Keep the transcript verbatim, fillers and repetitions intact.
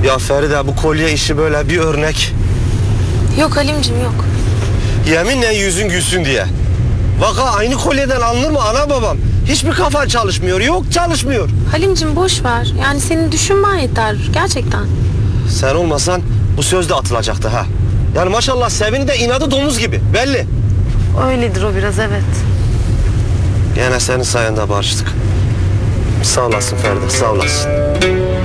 Ya Feride, bu kolye işi böyle bir örnek. Yok Halimcim yok. Yeminle yüzün gülsün diye. Vaka aynı kolyeden alınır mı ana babam? Hiçbir kafan çalışmıyor. Yok, çalışmıyor. Halimcim boş ver. Yani senin düşünmen yeter gerçekten. Sen olmasan bu söz de atılacaktı ha. Yani maşallah Sevin'i de inadı domuz gibi belli. Öyledir o biraz, evet. Yine senin sayende barıştık. Sağ olasın Feride, sağ olasın.